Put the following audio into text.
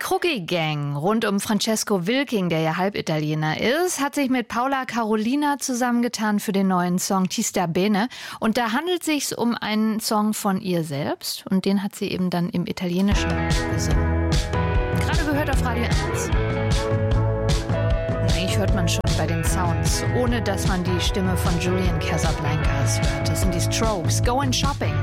Crookie Gang rund um Francesco Wilking, der ja Halbitaliener ist, hat sich mit Paola Carolina zusammengetan für den neuen Song Ti sta bene. Und da handelt es sich um einen Song von ihr selbst. Und den hat sie eben dann im Italienischen gesungen. Gerade gehört auf Radio 1. Eigentlich hört man schon bei den Sounds, ohne dass man die Stimme von Julian Casablancas hört. Das sind die Strokes. Going Shopping.